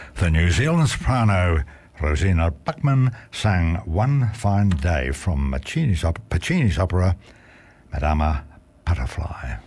The New Zealand soprano Rosina Buckman sang One Fine Day from Puccini's opera Madama Butterfly.